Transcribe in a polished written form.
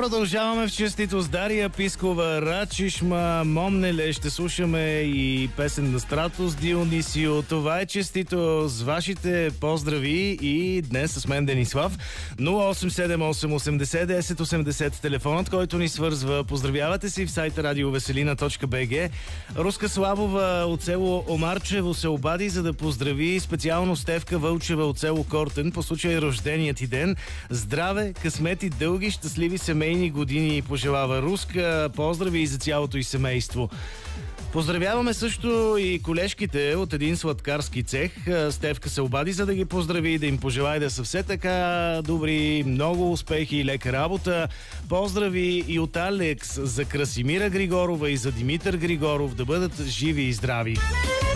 продължаваме в честито с Дария Пискова, Рачишма, Момнеле. Ще слушаме и песен на Стратос, Дионисио. Това е честито с вашите поздрави и днес с мен Денислав. 0878 80 10 80, телефонът, който ни свързва. Поздравявате си в сайта radioveselina.bg. Руска Славова от село Омарчево се обади, за да поздрави специално Стевка Вълчева от село Кортен по случай рожденият ти ден. Здраве, късмет и дълги щастливи семейни години пожелава Руска. Поздрави и за цялото й семейство. Поздравяваме също и колежките от един сладкарски цех. Стевка се обади, за да ги поздрави, да им пожелая да са все така добри, много успехи и лека работа. Поздрави и от Алекс за Красимира Григорова и за Димитър Григоров, да бъдат живи и здрави.